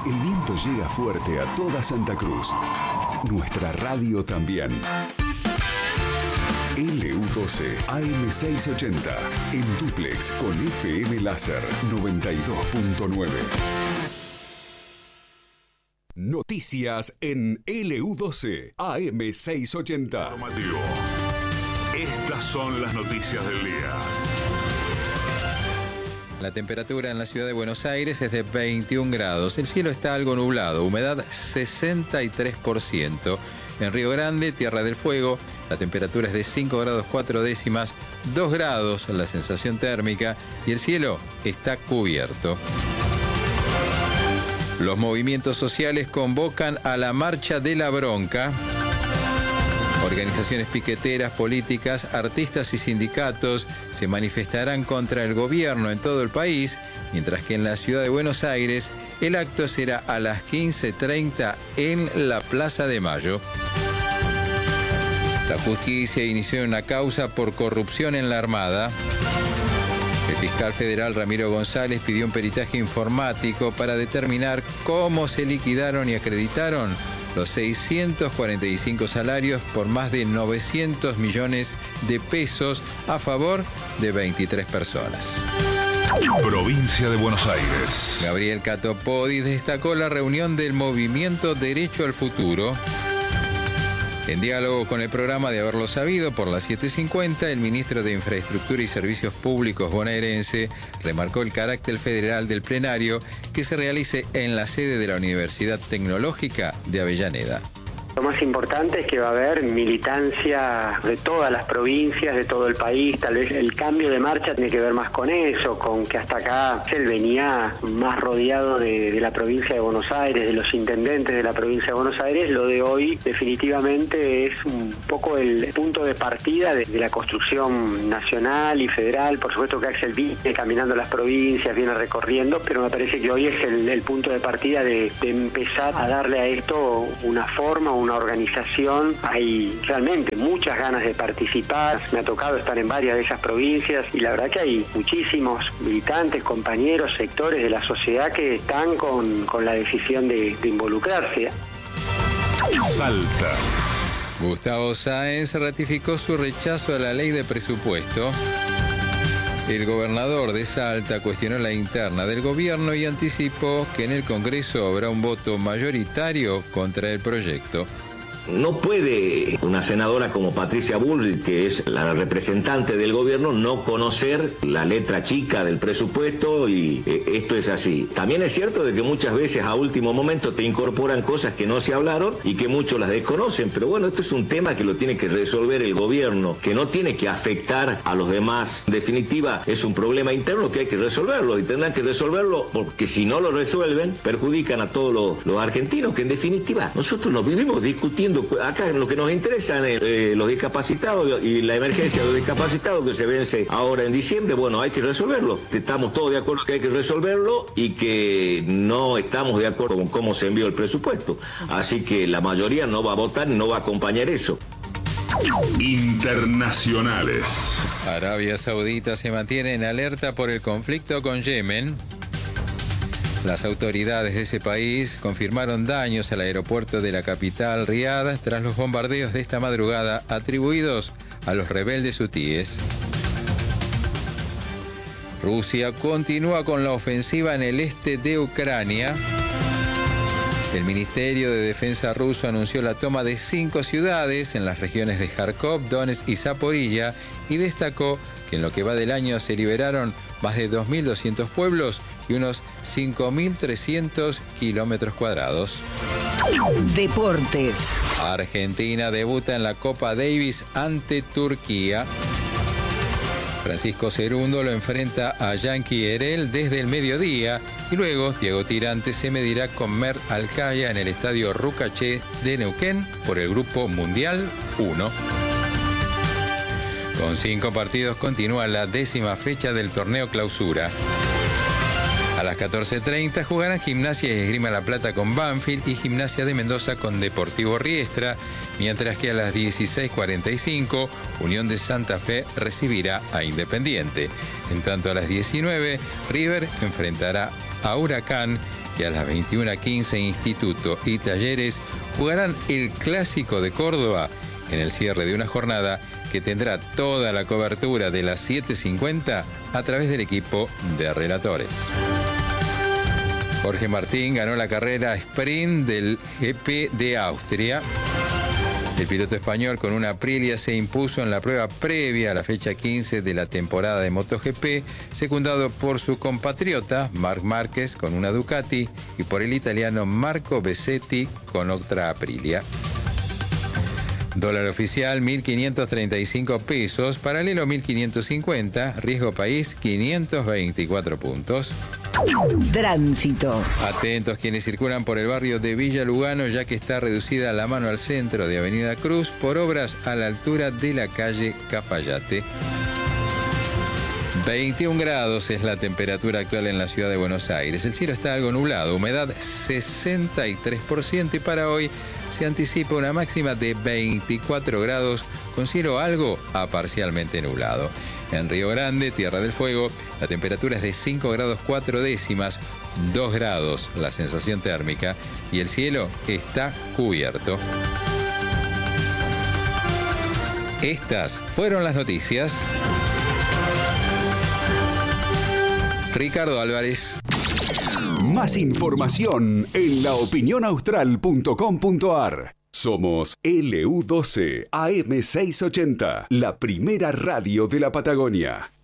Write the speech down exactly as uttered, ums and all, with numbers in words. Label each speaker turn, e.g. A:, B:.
A: El viento llega fuerte a toda Santa Cruz. Nuestra radio también. L U doce A M seiscientos ochenta. En dúplex con F M Láser noventa y dos punto nueve. Noticias en L U doce A M seiscientos ochenta.
B: Informativo. Estas son las noticias del día.
C: La temperatura en la ciudad de Buenos Aires es de veintiún grados. El cielo está algo nublado, humedad sesenta y tres por ciento. En Río Grande, Tierra del Fuego, la temperatura es de cinco grados cuatro décimas, dos grados la sensación térmica y el cielo está cubierto. Los movimientos sociales convocan a la Marcha de la Bronca. Organizaciones piqueteras, políticas, artistas y sindicatos se manifestarán contra el gobierno en todo el país, mientras que en la ciudad de Buenos Aires el acto será a las quince treinta en la Plaza de Mayo. La justicia inició una causa por corrupción en la Armada. El fiscal federal Ramiro González pidió un peritaje informático para determinar cómo se liquidaron y acreditaron los seiscientos cuarenta y cinco salarios por más de novecientos millones de pesos a favor de veintitrés personas.
B: Provincia de Buenos Aires.
C: Gabriel Catopodis destacó la reunión del movimiento Derecho al Futuro. En diálogo con el programa de Haberlo Sabido por las siete cincuenta, el ministro de Infraestructura y Servicios Públicos bonaerense remarcó el carácter federal del plenario que se realice en la sede de la Universidad Tecnológica de Avellaneda.
D: Lo más importante es que va a haber militancia de todas las provincias, de todo el país. Tal vez el cambio de marcha tiene que ver más con eso, con que hasta acá él venía más rodeado de, de la provincia de Buenos Aires, de los intendentes de la provincia de Buenos Aires. Lo de hoy definitivamente es un poco el punto de partida de, de la construcción nacional y federal. Por supuesto que Axel viene caminando las provincias, viene recorriendo, pero me parece que hoy es el, el punto de partida de, de empezar a darle a esto una forma, una organización. Hay realmente muchas ganas de participar. Me ha tocado estar en varias de esas provincias y la verdad que hay muchísimos militantes, compañeros, sectores de la sociedad que están con, con la decisión de, de involucrarse.
B: Salta.
C: Gustavo Sáenz ratificó su rechazo a la ley de presupuesto. El gobernador de Salta cuestionó la interna del gobierno y anticipó que en el Congreso habrá un voto mayoritario contra el proyecto.
E: No puede una senadora como Patricia Bullrich, que es la representante del gobierno, no conocer la letra chica del presupuesto y eh, esto es así. También es cierto de que muchas veces a último momento te incorporan cosas que no se hablaron y que muchos las desconocen, pero bueno, esto es un tema que lo tiene que resolver el gobierno, que no tiene que afectar a los demás. En definitiva, es un problema interno que hay que resolverlo y tendrán que resolverlo porque si no lo resuelven, perjudican a todos los, los argentinos, que en definitiva nosotros nos vivimos discutiendo. Acá lo que nos interesa es eh, los discapacitados y la emergencia de los discapacitados que se vence ahora en diciembre. Bueno, hay que resolverlo. Estamos todos de acuerdo que hay que resolverlo y que no estamos de acuerdo con cómo se envió el presupuesto. Así que la mayoría no va a votar, no va a acompañar eso.
B: Internacionales.
C: Arabia Saudita se mantiene en alerta por el conflicto con Yemen. Las autoridades de ese país confirmaron daños al aeropuerto de la capital, Riad, tras los bombardeos de esta madrugada atribuidos a los rebeldes hutíes. Rusia continúa con la ofensiva en el este de Ucrania. El Ministerio de Defensa ruso anunció la toma de cinco ciudades en las regiones de Kharkov, Donetsk y Zaporilla y destacó que en lo que va del año se liberaron más de dos mil doscientos pueblos y unos cinco mil trescientos kilómetros cuadrados.
F: Deportes.
C: Argentina debuta en la Copa Davis ante Turquía. Francisco Cerundo lo enfrenta a Yankee Herel desde el mediodía y luego Diego Tirante se medirá con Mer Alcaya en el estadio Rucaché de Neuquén por el Grupo Mundial uno. Con cinco partidos continúa la décima fecha del torneo Clausura. A las catorce treinta jugarán Gimnasia y Esgrima La Plata con Banfield y Gimnasia de Mendoza con Deportivo Riestra, mientras que a las dieciséis cuarenta y cinco Unión de Santa Fe recibirá a Independiente. En tanto a las diecinueve River enfrentará a Huracán y a las veintiuna quince Instituto y Talleres jugarán el Clásico de Córdoba en el cierre de una jornada que tendrá toda la cobertura de las siete cincuenta a través del equipo de relatores. Jorge Martín ganó la carrera sprint del G P de Austria. El piloto español con una Aprilia se impuso en la prueba previa a la fecha quince de la temporada de MotoGP, secundado por su compatriota Marc Márquez con una Ducati y por el italiano Marco Besetti con otra Aprilia. Dólar oficial mil quinientos treinta y cinco pesos, paralelo mil quinientos cincuenta, riesgo país quinientos veinticuatro puntos.
F: Tránsito.
C: Atentos quienes circulan por el barrio de Villa Lugano, ya que está reducida la mano al centro de Avenida Cruz por obras a la altura de la calle Cafayate. veintiún grados es la temperatura actual en la ciudad de Buenos Aires. El cielo está algo nublado, humedad sesenta y tres por ciento y para hoy se anticipa una máxima de veinticuatro grados con cielo algo a parcialmente nublado. En Río Grande, Tierra del Fuego, la temperatura es de cinco grados cuatro décimas, dos grados la sensación térmica y el cielo está cubierto. Estas fueron las noticias. Ricardo Álvarez.
A: Más información en la opinión austral punto com punto a r. Somos L U doce A M seiscientos ochenta, la primera radio de la Patagonia.